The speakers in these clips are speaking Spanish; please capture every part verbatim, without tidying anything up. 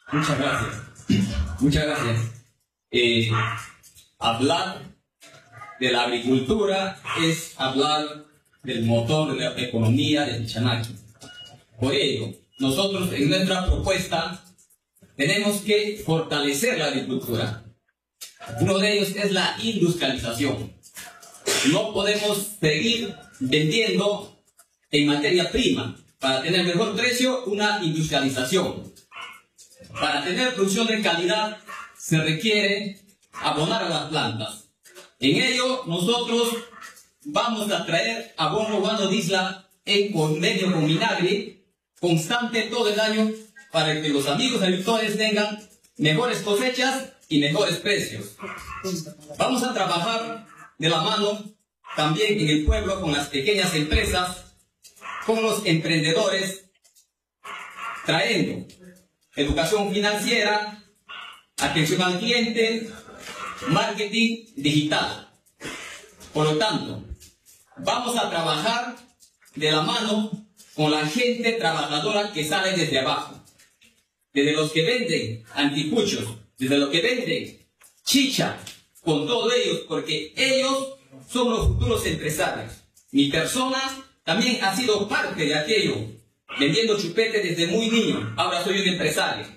Muchas gracias. Muchas gracias. Eh, hablar de la agricultura es hablar del motor de la economía de Pichanaki. Por ello, nosotros en nuestra propuesta tenemos que fortalecer la agricultura. Uno de ellos es la industrialización. No podemos seguir vendiendo en materia prima. Para tener mejor precio, una industrialización. Para tener producción de calidad, se requiere abonar a las plantas. En ello, nosotros vamos a traer abono Guano de Isla en convenio con Minagri, constante todo el año, para que los amigos agricultores tengan mejores cosechas y mejores precios. Vamos a trabajar de la mano también en el pueblo con las pequeñas empresas, con los emprendedores, trayendo educación financiera, atención al cliente, marketing digital. Por lo tanto, vamos a trabajar de la mano con la gente trabajadora que sale desde abajo, desde los que venden anticuchos, desde los que venden chicha, con todos ellos, porque ellos son los futuros empresarios. Mi persona también ha sido parte de aquello, vendiendo chupete desde muy niño. Ahora soy un empresario.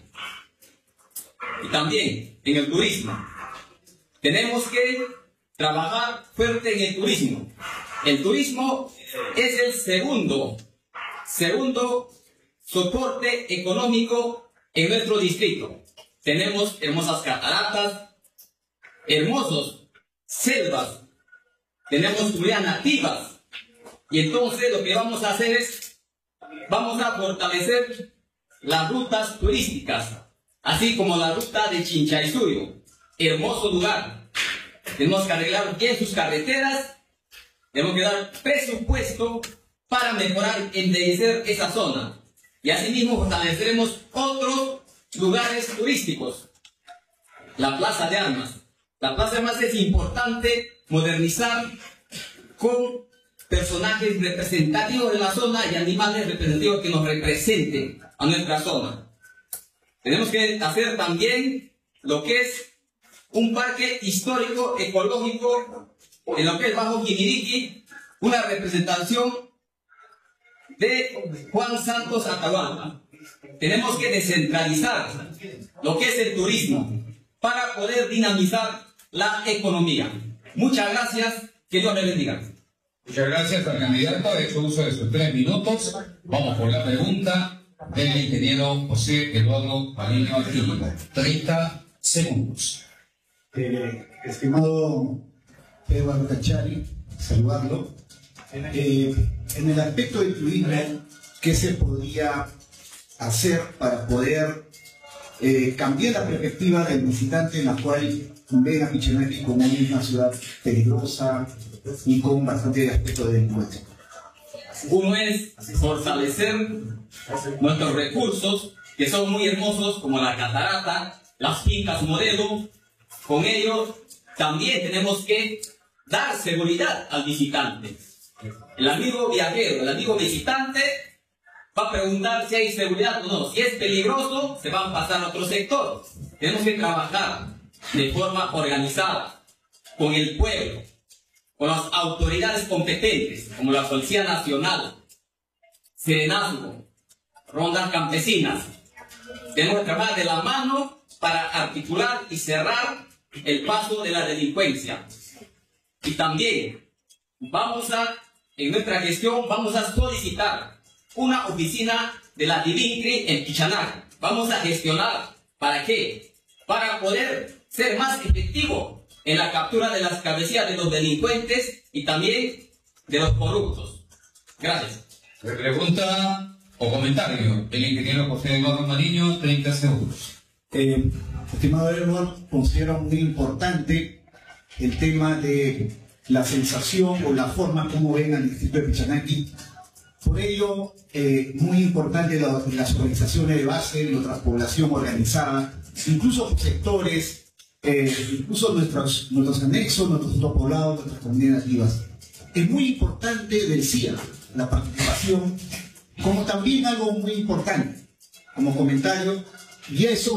Y también en el turismo. Tenemos que trabajar fuerte en el turismo. El turismo es el segundo, segundo soporte económico en nuestro distrito. Tenemos hermosas cataratas, hermosos selvas, tenemos comunidades nativas. Y entonces lo que vamos a hacer es, vamos a fortalecer las rutas turísticas, así como la ruta de Chinchaysuyo, hermoso lugar. Tenemos que arreglar bien sus carreteras, tenemos que dar presupuesto para mejorar, embellecer esa zona. Y asimismo fortaleceremos otros lugares turísticos. La Plaza de Armas. La Plaza de Armas es importante modernizar con personajes representativos de la zona y animales representativos que nos representen a nuestra zona. Tenemos que hacer también lo que es un parque histórico ecológico en lo que es Bajo Quimiriqui, una representación de Juan Santos Atahualpa. Tenemos que descentralizar lo que es el turismo para poder dinamizar la economía. Muchas gracias, que Dios me bendiga. Muchas gracias al candidato, ha hecho uso de sus tres minutos. Vamos por la pregunta del ingeniero José Eduardo Paliño Aquino. treinta segundos. Eh, estimado Eduardo Cachari, saludarlo. Eh, en el aspecto del turismo, ¿qué se podría hacer para poder eh, cambiar la perspectiva del visitante en la cual ven a Pichanaki como una ciudad peligrosa y con bastante aspecto de delincuencia? Uno es fortalecer nuestros recursos, que son muy hermosos, como la catarata, las fincas modelo. Con ello también tenemos que dar seguridad al visitante. El amigo viajero, el amigo visitante va a preguntar si hay seguridad o no. Si es peligroso, se va a pasar a otro sector. Tenemos que trabajar de forma organizada con el pueblo, con las autoridades competentes, como la Policía Nacional, Serenazgo, rondas campesinas. Tenemos que trabajar de la mano para articular y cerrar el paso de la delincuencia. Y también vamos a, en nuestra gestión, vamos a solicitar una oficina de la Divincri en Pichanaki. Vamos a gestionar, ¿para qué? Para poder ser más efectivo en la captura de las cabecillas de los delincuentes y también de los corruptos. Gracias. Pregunta o comentario, el ingeniero José Eduardo Mariño, treinta segundos. Eh, estimado Eduardo, considero muy importante el tema de la sensación o la forma como ven al distrito de Pichanaki. Por ello, eh, muy importante la, las organizaciones de base, nuestra población organizada, incluso sectores, eh, incluso nuestros, nuestros anexos, nuestros otros poblados, nuestras comunidades nativas. Es muy importante del C I A la participación, como también algo muy importante, como comentario, y eso